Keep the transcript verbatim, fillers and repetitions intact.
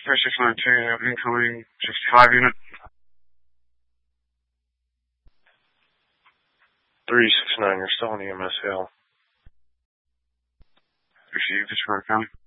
three six nine two, incoming sixty-five unit. three six nine, you're still on E M S Hill. Received, Ventura County.